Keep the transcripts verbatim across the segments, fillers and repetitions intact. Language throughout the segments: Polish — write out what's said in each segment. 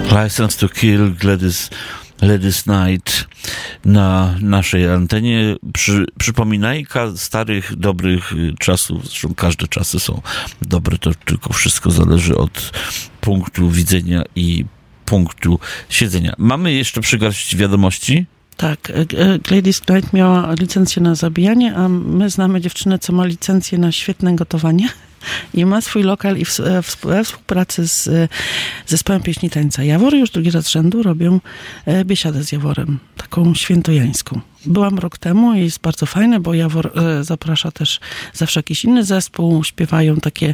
License to Kill, Gladys, Gladys Knight na naszej antenie. Przy, przypominajka starych, dobrych czasów. Zresztą każde czasy są dobre, to tylko wszystko zależy od punktu widzenia i punktu siedzenia. Mamy jeszcze przy garści wiadomości? Tak, Gladys Knight miała licencję na zabijanie, a my znamy dziewczynę, co ma licencję na świetne gotowanie i ma swój lokal i w, w, we współpracy z zespołem pieśni tańca Jawory już drugi raz z rzędu robią biesiadę z Jaworem, taką świętojańską. Byłam rok temu i jest bardzo fajne, bo Jawor zaprasza też zawsze jakiś inny zespół, śpiewają takie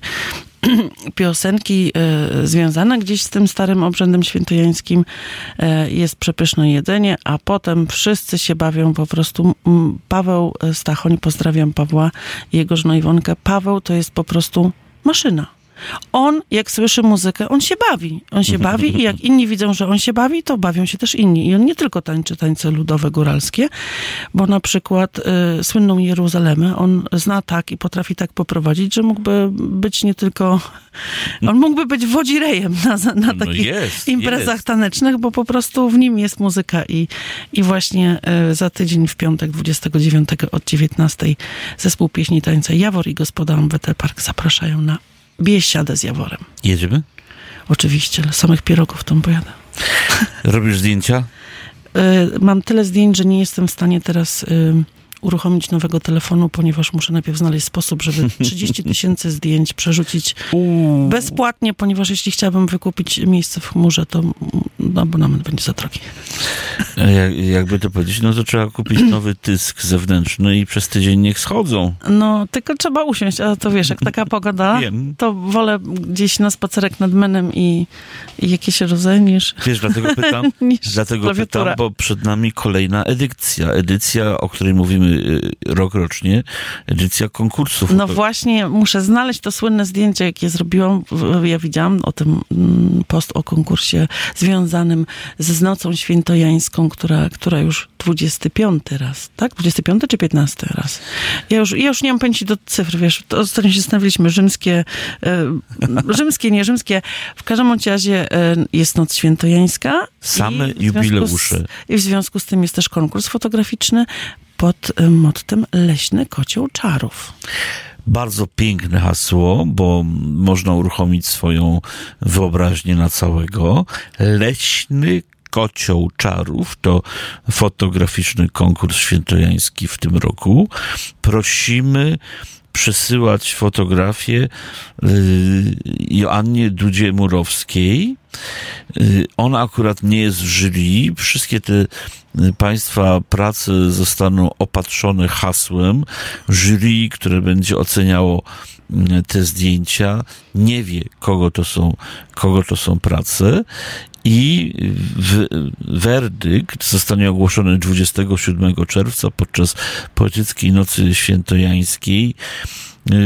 piosenki e, związane gdzieś z tym starym obrzędem świętojańskim. E, jest przepyszne jedzenie, a potem wszyscy się bawią po prostu. Paweł Stachoń, pozdrawiam Pawła i jego żonę Iwonkę. Paweł to jest po prostu maszyna. On, jak słyszy muzykę, on się bawi. On się bawi i jak inni widzą, że on się bawi, to bawią się też inni. I on nie tylko tańczy tańce ludowe, góralskie, bo na przykład y, słynną Jeruzalemę on zna tak i potrafi tak poprowadzić, że mógłby być nie tylko... On mógłby być wodzirejem na, na takich no jest, imprezach jest. tanecznych, bo po prostu w nim jest muzyka i, i właśnie y, za tydzień w piątek dwudziestego dziewiątego od dziewiętnastej zespół pieśni tańca Jawor i Gospoda Amwete Park zapraszają na biesiadę z Jaworem. Jedziemy? Oczywiście, ale samych pierogów tam pojadę. Robisz zdjęcia? Y, mam tyle zdjęć, że nie jestem w stanie teraz y, uruchomić nowego telefonu, ponieważ muszę najpierw znaleźć sposób, żeby trzydzieści tysięcy zdjęć przerzucić Uuu. bezpłatnie, ponieważ jeśli chciałabym wykupić miejsce w chmurze, to abonament będzie za drogi. Jak, jakby to powiedzieć, no to trzeba kupić nowy dysk zewnętrzny i przez tydzień niech schodzą. No, tylko trzeba usiąść, a to wiesz, jak taka pogoda, Wiem. to wolę gdzieś na spacerek nad menem i, i jakieś roze niż Wiesz, dlatego pytam, niż dlatego klawiatura. pytam, bo przed nami kolejna edycja. Edycja, o której mówimy rok rocznie, edycja konkursów. No właśnie, muszę znaleźć to słynne zdjęcie, jakie zrobiłam. Ja widziałam o tym post o konkursie związanym z Nocą Świętojańską, która, która już dwudziesty piąty raz, tak? dwudziesty piąty czy piętnasty raz? Ja już, ja już nie mam pamięci do cyfr, wiesz, to ostatnio się zastanawialiśmy, rzymskie, e, rzymskie, nie rzymskie. W każdym bądź razie e, jest Noc Świętojańska. Same i jubileusze. Z, I w związku z tym jest też konkurs fotograficzny pod mottem Leśny Kocioł Czarów. Bardzo piękne hasło, bo można uruchomić swoją wyobraźnię na całego. Leśny Kocioł Czarów to fotograficzny konkurs świętojański w tym roku. Prosimy przesyłać fotografię Joannie Dudzie-Murowskiej. Ona akurat nie jest w jury. Wszystkie te Państwa prace zostaną opatrzone hasłem. Jury, które będzie oceniało te zdjęcia, nie wie, kogo to są, kogo to są prace. I w, werdykt zostanie ogłoszony dwudziestego siódmego czerwca podczas Poetyckiej Nocy Świętojańskiej.